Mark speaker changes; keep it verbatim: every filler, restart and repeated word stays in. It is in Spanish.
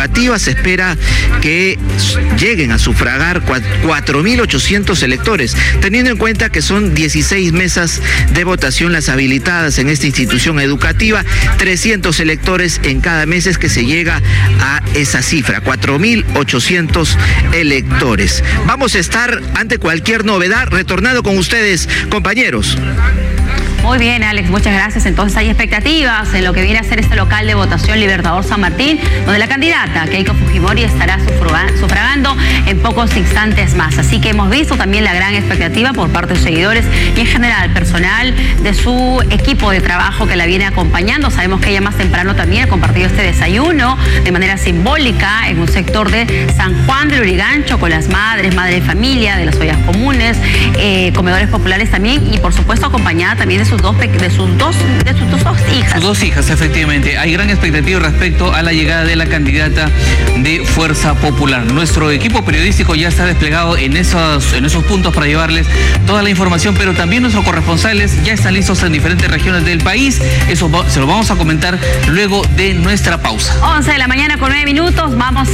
Speaker 1: educativa. Se espera que lleguen a sufragar cuatro mil ochocientos electores, teniendo en cuenta que son dieciséis mesas de votación las habilitadas en esta institución educativa, trescientos electores en cada mes es que se llega a esa cifra, cuatro mil ochocientos electores. Vamos a estar ante cualquier novedad, retornando con ustedes, compañeros.
Speaker 2: Muy bien, Alex, muchas gracias. Entonces hay expectativas en lo que viene a ser este local de votación Libertador San Martín, donde la candidata Keiko Fujimori estará sufragando en pocos instantes más. Así que hemos visto también la gran expectativa por parte de sus seguidores y en general personal de su equipo de trabajo que la viene acompañando. Sabemos que ella más temprano también ha compartido este desayuno de manera simbólica en un sector de San Juan del Lurigancho con las madres, madre de familia, de las ollas comunes, eh, comedores populares también, y por supuesto acompañada también de sus dos, de sus dos, de sus dos, dos hijas.
Speaker 3: Sus dos hijas, efectivamente. Hay gran expectativa respecto a la llegada de la candidata de Fuerza Popular. Nuestro equipo periodístico ya está desplegado en esos, en esos puntos para llevarles toda la información, pero también nuestros corresponsales ya están listos en diferentes regiones del país. Eso se lo vamos a comentar luego de nuestra pausa.
Speaker 2: once de la mañana con nueve minutos. Vamos